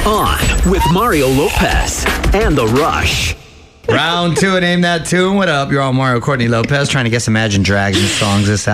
On with Mario Lopez and The Rush. Round 2 of Name That Tune. What up? You're all Mario Courtney Lopez trying to guess Imagine Dragons songs this